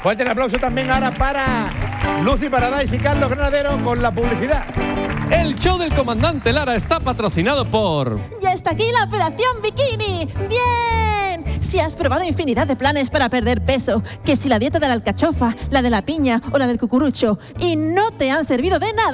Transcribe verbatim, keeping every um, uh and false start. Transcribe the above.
Fuerte el aplauso también ahora para Lucy Paradise y Carlos Granadero con la publicidad. El show del comandante Lara está patrocinado por... ¡Ya está aquí la operación bikini! ¡Bien! Si has probado infinidad de planes para perder peso, que si la dieta de la alcachofa, la de la piña o la del cucurucho, y no te han servido de nada,